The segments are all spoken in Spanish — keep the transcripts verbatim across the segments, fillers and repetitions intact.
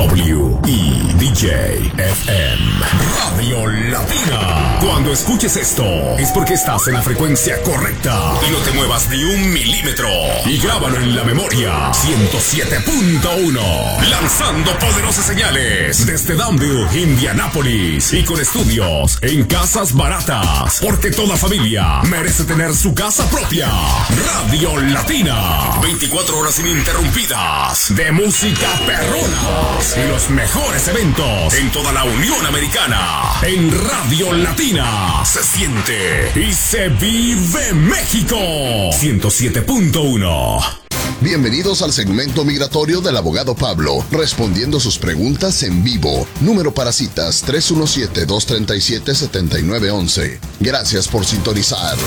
W I D J F M Radio Latina. Cuando escuches esto es porque estás en la frecuencia correcta y no te muevas ni un milímetro. Y grábalo en la memoria. ciento siete punto uno. Lanzando poderosas señales desde Danville, Indianápolis, y con estudios en Casas Baratas, porque toda familia merece tener su casa propia. Radio Latina, veinticuatro horas ininterrumpidas de música perrona y los mejores eventos en toda la Unión Americana. En Radio Latina se siente y se vive México. ciento siete punto uno. Bienvenidos al segmento migratorio del abogado Pablo, respondiendo sus preguntas en vivo. Número para citas tres uno siete, dos tres siete, siete nueve uno uno. Gracias por sintonizar.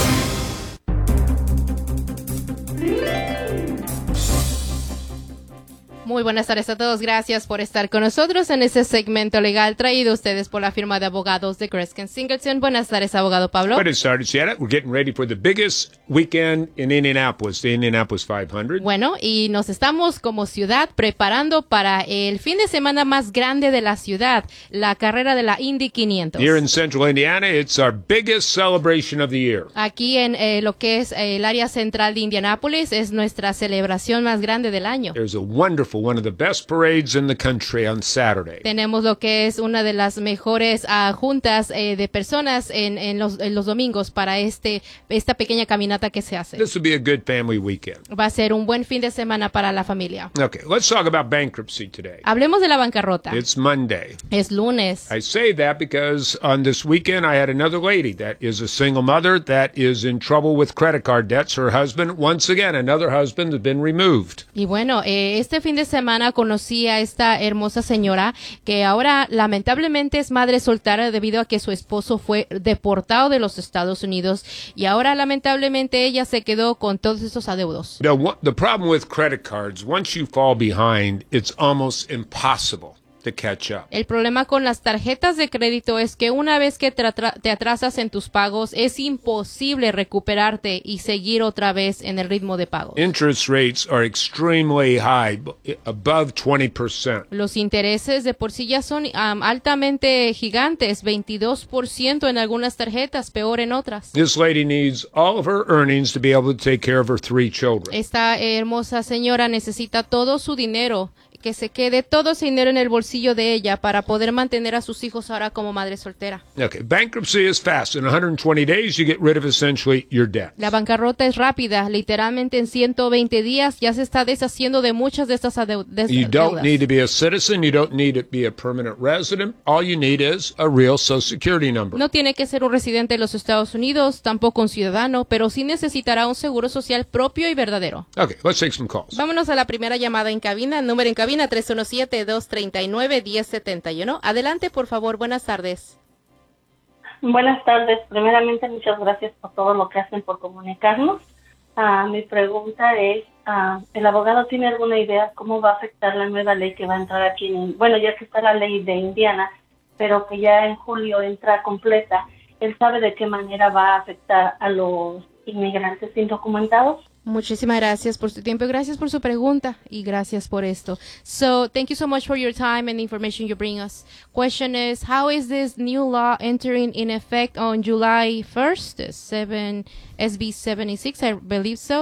Muy buenas tardes a todos. Gracias por estar con nosotros en este segmento legal traído a ustedes por la firma de abogados de Gruskin Singleton. Buenas tardes, abogado Pablo. Buenas tardes, Janet. We're getting ready for the biggest weekend in Indianapolis, the Indianapolis quinientos. Bueno, y nos estamos como ciudad preparando para el fin de semana más grande de la ciudad, la carrera de la Indy quinientos. Here in central Indiana, it's our biggest celebration of the year. Aquí en eh, lo que es eh, el área central de Indianápolis es nuestra celebración más grande del año. There's a wonderful one of the best parades in the country on Saturday. Tenemos lo que es una de las mejores uh, juntas eh, de personas en, en, los, en los domingos para este esta pequeña caminata que se hace. This will be a good family weekend. Va a ser un buen fin de semana para la familia. Okay, let's talk about bankruptcy today. Hablemos de la bancarrota. It's Monday. Es lunes. I say that because on this weekend I had another lady that is a single mother that is in trouble with credit card debts. Her husband, once again, another husband has been removed. Y bueno, eh, este fin de semana conocí a esta hermosa señora que ahora lamentablemente es madre soltera debido a que su esposo fue deportado de los Estados Unidos y ahora lamentablemente ella se quedó con todos esos adeudos. Now, what, the problem with credit cards, once you fall behind, it's almost impossible to catch up. El problema con las tarjetas de crédito es que una vez que te, atra- te atrasas en tus pagos es imposible recuperarte y seguir otra vez en el ritmo de pago. Interest rates are extremely high, above twenty percent. Los intereses de por sí ya son um, altamente gigantes, veintidós por ciento en algunas tarjetas, peor en otras. This lady needs all of her earnings to be able to take care of her three children. Esta hermosa señora necesita todo su dinero, que se quede todo ese dinero en el bolsillo de ella para poder mantener a sus hijos ahora como madre soltera. Okay, bankruptcy is fast. In one hundred twenty days, you get rid of essentially your debt. La bancarrota es rápida, literalmente en ciento veinte días ya se está deshaciendo de muchas de estas adeu- de You don't deudas. need to be a citizen. You don't need to be a permanent resident. All you need is a real Social Security number. No tiene que ser un residente de los Estados Unidos, tampoco un ciudadano, pero sí necesitará un seguro social propio y verdadero. Okay, let's take some calls. Vámonos a la primera llamada en cabina, número en cabina tres uno siete, dos tres nueve, uno cero siete uno. Adelante, por favor, buenas tardes. Buenas tardes. Primeramente, muchas gracias por todo lo que hacen por comunicarnos. Uh, mi pregunta es, uh, ¿el abogado tiene alguna idea cómo va a afectar la nueva ley que va a entrar aquí? En, bueno, ya que está la ley de Indiana, pero que ya en julio entra completa, ¿él sabe de qué manera va a afectar a los inmigrantes indocumentados? Muchísimas gracias por su tiempo, gracias por su pregunta y gracias por esto. So, thank you so much for your time and the information you bring us. Question is, how is this new law entering in effect on July first? seven S B seventy-six, I believe so.